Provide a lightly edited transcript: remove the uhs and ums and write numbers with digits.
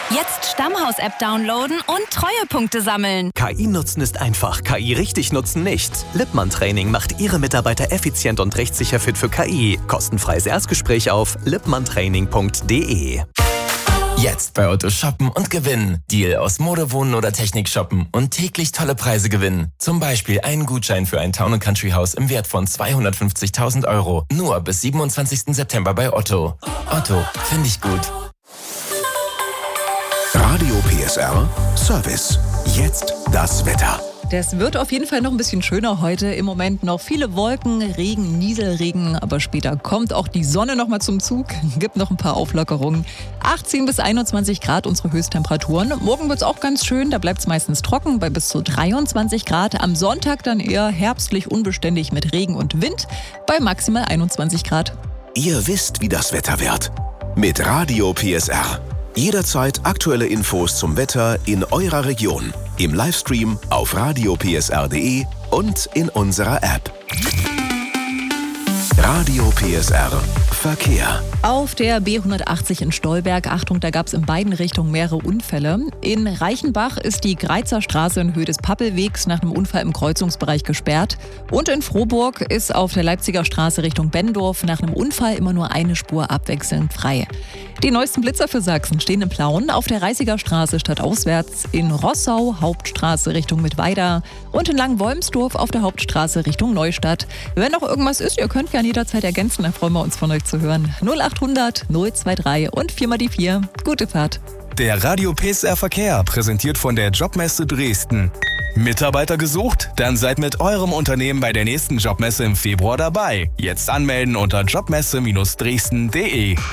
Jetzt Stammhaus-App downloaden und Treuepunkte sammeln. KI nutzen ist einfach, KI richtig nutzen nicht. Lippmann Training macht Ihre Mitarbeiter effizient und rechtssicher fit für KI. Kostenfreies Erstgespräch auf lippmanntraining.de. Jetzt bei Otto shoppen und gewinnen. Deal aus Mode, Wohnen oder Technik shoppen und täglich tolle Preise gewinnen. Zum Beispiel einen Gutschein für ein Town & Country Haus im Wert von 250.000 €. Nur bis 27. September bei Otto. Otto, finde ich gut. Radio PSR Service. Jetzt das Wetter. Das wird auf jeden Fall noch ein bisschen schöner heute. Im Moment noch viele Wolken, Regen, Nieselregen, aber später kommt auch die Sonne noch mal zum Zug. Gibt noch ein paar Auflockerungen. 18 bis 21 Grad unsere Höchsttemperaturen. Morgen wird es auch ganz schön, da bleibt es meistens trocken bei bis zu 23 Grad. Am Sonntag dann eher herbstlich unbeständig mit Regen und Wind bei maximal 21 Grad. Ihr wisst, wie das Wetter wird. Mit Radio PSR. Jederzeit aktuelle Infos zum Wetter in eurer Region. Im Livestream auf radiopsr.de und in unserer App. Radio PSR Verkehr. Auf der B180 in Stolberg, Achtung, da gab es in beiden Richtungen mehrere Unfälle. In Reichenbach ist die Greizer Straße in Höhe des Pappelwegs nach einem Unfall im Kreuzungsbereich gesperrt. Und in Frohburg ist auf der Leipziger Straße Richtung Benndorf nach einem Unfall immer nur eine Spur abwechselnd frei. Die neuesten Blitzer für Sachsen stehen in Plauen auf der Reißiger Straße stadtauswärts, in Rossau Hauptstraße Richtung Mittweida und in Langenwolmsdorf auf der Hauptstraße Richtung Neustadt. Wenn noch irgendwas ist, ihr könnt gerne jederzeit ergänzen, dann freuen wir uns von euch zu hören. 0800 023 und 4 mal die 4. Gute Fahrt. Der Radio PSR Verkehr, präsentiert von der Jobmesse Dresden. Mitarbeiter gesucht? Dann seid mit eurem Unternehmen bei der nächsten Jobmesse im Februar dabei. Jetzt anmelden unter jobmesse-dresden.de.